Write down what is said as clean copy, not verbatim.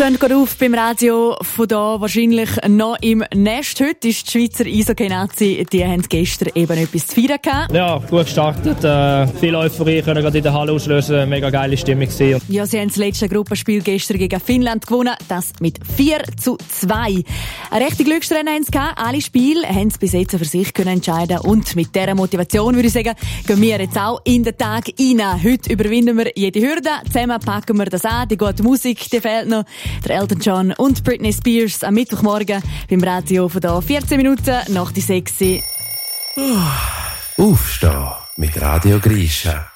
Stehen gerade auf beim Radio, von da wahrscheinlich noch im Nest. Heute ist die Schweizer Eishockey-Nazi, die haben gestern eben etwas zu feiern gehabt. Ja, gut gestartet, viel Euphorie können gerade in der Halle auslösen, mega geile Stimmung gewesen. Ja, sie haben das letzte Gruppenspiel gestern gegen Finnland gewonnen, das mit 4:2. Eine rechte Glückssträhne haben sie gehabt, alle Spiele haben sie bis jetzt für sich können entscheiden und mit dieser Motivation, würde ich sagen, gehen wir jetzt auch in den Tag rein. Heute überwinden wir jede Hürde, zusammen packen wir das an, die gute Musik, die fehlt noch. Der Elton John und Britney Spears am Mittwochmorgen beim Radio von da 14 Minuten nach die 6. Aufstehen mit Radio Grisha.